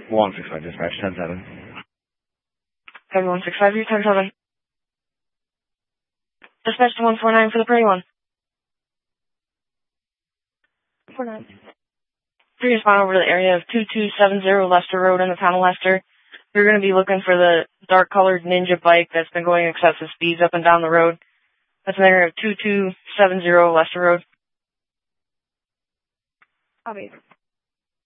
165 dispatch, 10-7. Heavy 165, you 10-7. Dispatch to 149 for the pretty one. 49. Please respond over to the area of 2270 Lester Road in the town of Lester. You're going to be looking for the dark-colored Ninja bike that's been going excessive speeds up and down the road. That's an area of 2270 Lester Road. Copy.